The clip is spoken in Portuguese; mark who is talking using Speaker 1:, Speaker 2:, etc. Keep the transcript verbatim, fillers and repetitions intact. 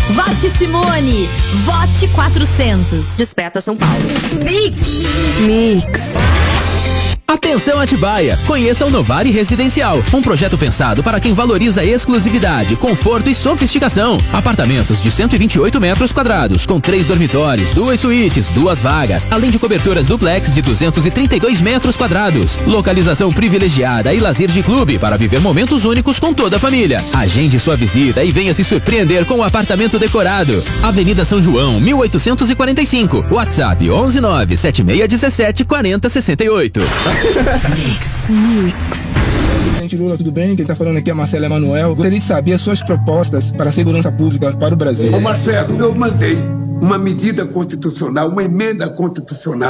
Speaker 1: Vote Simone. Vote quatrocentos.
Speaker 2: Desperta São Paulo.
Speaker 1: Mix.
Speaker 3: Mix.
Speaker 4: Atenção Atibaia, conheça o Novari Residencial, um projeto pensado para quem valoriza exclusividade, conforto e sofisticação. Apartamentos de cento e vinte e oito metros quadrados, com três dormitórios, duas suítes, duas vagas, além de coberturas duplex de duzentos e trinta e dois metros quadrados. Localização privilegiada e lazer de clube para viver momentos únicos com toda a família. Agende sua visita e venha se surpreender com o apartamento decorado. Avenida São João, mil oitocentos e quarenta e cinco. WhatsApp onze nove sete seis um sete quatro zero seis oito.
Speaker 3: Mix, mix.
Speaker 5: Presidente Lula, tudo bem? Quem está falando aqui é Marcelo Emanuel. Gostaria de saber as suas propostas para a segurança pública para o Brasil.
Speaker 6: Ô Marcelo, eu mandei uma medida constitucional, uma emenda constitucional